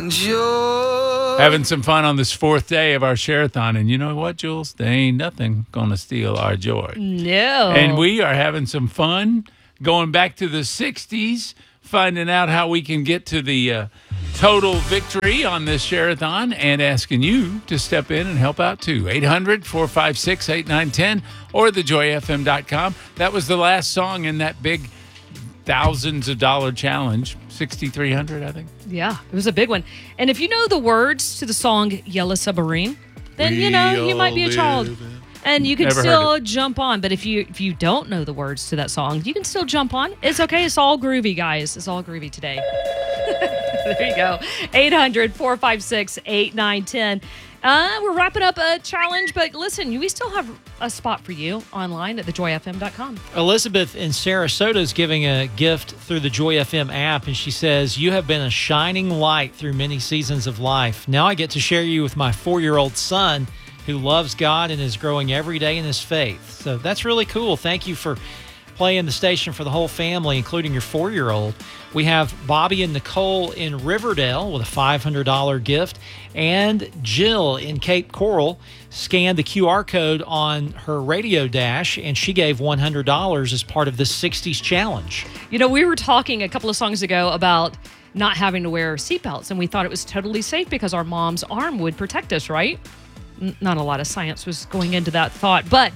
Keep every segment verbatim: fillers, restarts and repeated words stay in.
Joy. Having some fun on this fourth day of our share-a-thon. And you know what, Jules? There ain't nothing going to steal our joy. No. And we are having some fun going back to the sixties, finding out how we can get to the uh, total victory on this share-a-thon and asking you to step in and help out too. eight hundred, four five six, eight nine one zero or the joy f m dot com. That was the last song in that big thousands of dollar challenge. sixty-three hundred, I think. Yeah, it was a big one. And if you know the words to the song Yellow Submarine, then, you know, you might be a child. And you can Never still jump on. But if you if you don't know the words to that song, you can still jump on. It's okay. It's all groovy, guys. It's all groovy today. There you go. eight hundred, four five six, eight nine one zero. Uh, we're wrapping up a challenge, but listen, we still have a spot for you online at the joy f m dot com. Elizabeth in Sarasota is giving a gift through the Joy F M app, and she says, "You have been a shining light through many seasons of life. Now I get to share you with my four-year-old son who loves God and is growing every day in his faith." So that's really cool. Thank you for playing the station for the whole family, including your four-year-old. We have Bobby and Nicole in Riverdale with a five hundred dollars gift, and Jill in Cape Coral scanned the Q R code on her radio dash, and she gave one hundred dollars as part of the sixties challenge. You know, we were talking a couple of songs ago about not having to wear seatbelts, and we thought it was totally safe because our mom's arm would protect us, right? N- Not a lot of science was going into that thought. But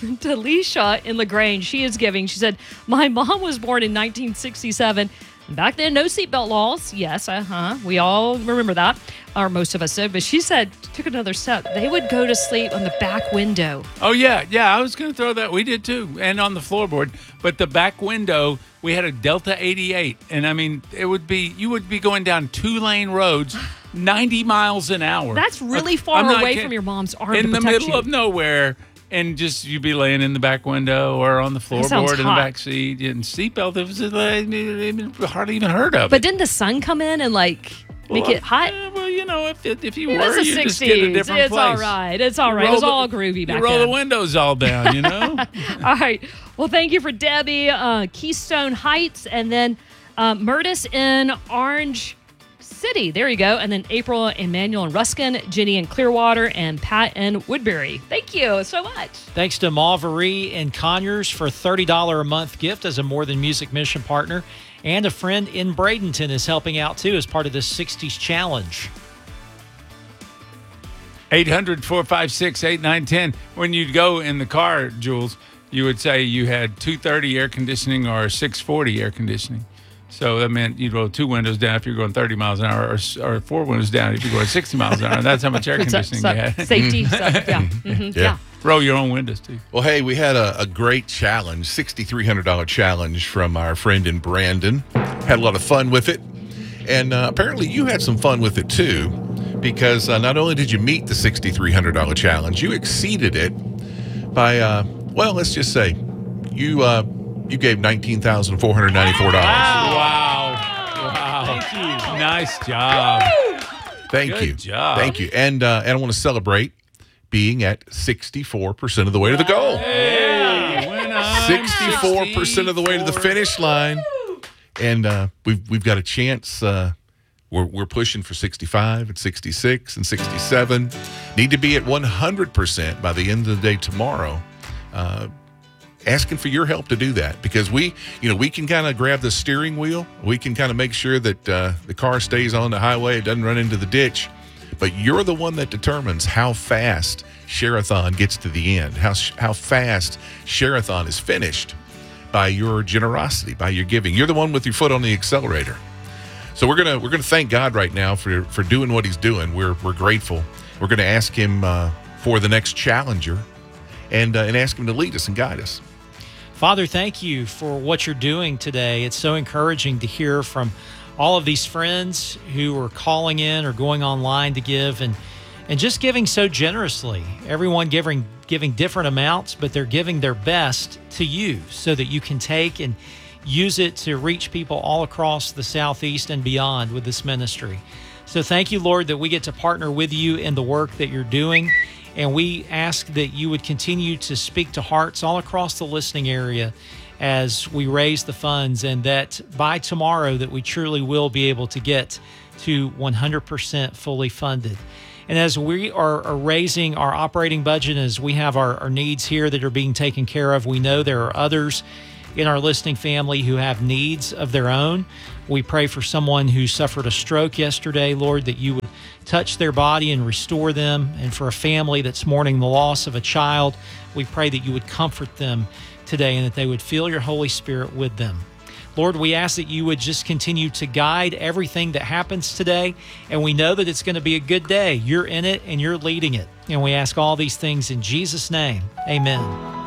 Delisha in LaGrange, she is giving, she said, "My mom was born in nineteen sixty-seven. Back then, no seatbelt laws." Yes, uh-huh. We all remember that, or most of us did. But she said, took another step. They would go to sleep on the back window. Oh, yeah. Yeah, I was going to throw that. We did, too, and on the floorboard. But the back window, we had a Delta eighty-eight. And, I mean, it would be, you would be going down two-lane roads, ninety miles an hour. That's really Uh, far I'm not away kidding. from your mom's arm In to the protect middle you. of nowhere, and just you'd be laying in the back window or on the sounds floorboard in the hot. back seat. And seatbelt, it was uh, hardly even heard of But it. didn't the sun come in and, like, make Well, it hot? uh, well, you know, if if you It were, was the you just sixties. get a different It's place. all right. It's all You right. It roll was the- all groovy back You roll then. the windows all down, you know? All right. Well, thank you for Debbie, uh, Keystone Heights, and then uh, Murtis in Orange City. There you go. And then April, Emmanuel in Ruskin, Jenny in Clearwater, and Pat in Woodbury. Thank you so much. Thanks to Mauvery and Conyers for a thirty dollars a month gift as a More Than Music mission partner. And a friend in Bradenton is helping out, too, as part of this sixties challenge. eight hundred, four five six, eight nine one zero. When you'd go in the car, Jules, you would say you had two thirty air conditioning or six forty air conditioning. So that meant you'd roll two windows down if you're going thirty miles an hour, or, or four windows down if you're going sixty miles an hour. That's how much air conditioning So- you had. Safety stuff. Yeah. Mhm. Yeah. yeah. Roll your own windows, too. Well, hey, we had a, a great challenge, six thousand three hundred dollars challenge from our friend in Brandon. Had a lot of fun with it. And uh, apparently you had some fun with it, too, because uh, not only did you meet the six thousand three hundred dollars challenge, you exceeded it by, uh, well, let's just say, you uh, you gave nineteen thousand four hundred ninety-four dollars. Wow. Wow. Thank you. Nice job. Thank Good you. job. Thank you. And, uh, and I want to celebrate being at sixty-four percent of the way to the goal. Hey, when I'm sixty-four percent of the way to the sixty-four. finish line. And uh, we've we've got a chance. Uh, we're we're pushing for sixty-five and sixty-six and sixty-seven. Need to be at one hundred percent by the end of the day tomorrow. Uh, asking for your help to do that, because we, you know, we can kind of grab the steering wheel. We can kind of make sure that uh, the car stays on the highway. It doesn't run into the ditch. But you're the one that determines how fast Share-a-thon gets to the end, how how fast Share-a-thon is finished by your generosity, by your giving. You're the one with your foot on the accelerator. So we're gonna we're gonna thank God right now for for doing what He's doing. We're we're grateful. We're gonna ask Him uh, for the next challenger, and uh, and ask Him to lead us and guide us. Father, thank you for what you're doing today. It's so encouraging to hear from all of these friends who are calling in or going online to give, and and just giving so generously. Everyone giving giving different amounts, but they're giving their best to you so that you can take and use it to reach people all across the Southeast and beyond with this ministry. So thank you, Lord, that we get to partner with you in the work that you're doing. And we ask that you would continue to speak to hearts all across the listening area as we raise the funds, and that by tomorrow that we truly will be able to get to one hundred percent fully funded. And as we are, are raising our operating budget, as we have our, our needs here that are being taken care of, we know there are others in our listening family who have needs of their own. We pray for someone who suffered a stroke yesterday, Lord, that you would touch their body and restore them. And for a family that's mourning the loss of a child, we pray that you would comfort them today and that they would feel your Holy Spirit with them. Lord, we ask that you would just continue to guide everything that happens today. And we know that it's going to be a good day. You're in it and you're leading it. And we ask all these things in Jesus' name. Amen.